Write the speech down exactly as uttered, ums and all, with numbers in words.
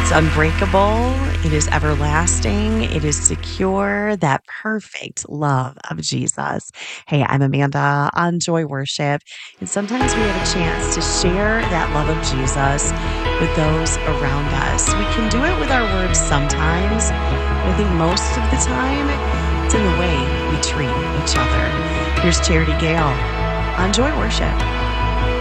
It's unbreakable. It is everlasting. It is secure. That perfect love of Jesus. Hey, I'm Amanda on Joy Worship. And sometimes we have a chance to share that love of Jesus with those around us. We can do it with our words sometimes, but I think most of the time it's in the way we treat each other. Here's Charity Gale on Joy Worship.